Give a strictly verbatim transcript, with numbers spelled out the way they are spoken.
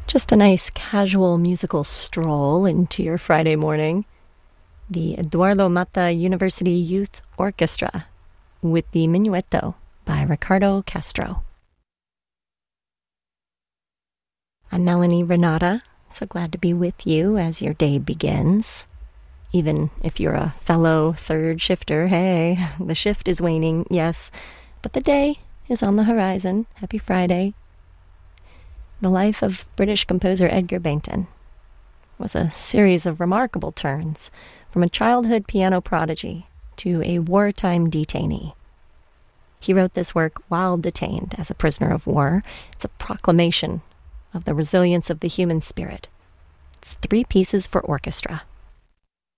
Just a nice casual musical stroll into your Friday morning. The Eduardo Mata University Youth Orchestra with the Minuetto by Ricardo Castro. I'm Melanie Renata, so glad to be with you as your day begins. Even if you're a fellow third shifter, hey, the shift is waning, yes, but the day is on the horizon. Happy Friday. The life of British composer Edgar Bainton was a series of remarkable turns, from a childhood piano prodigy to a wartime detainee. He wrote this work while detained as a prisoner of war. It's a proclamation of the resilience of the human spirit. It's three pieces for orchestra.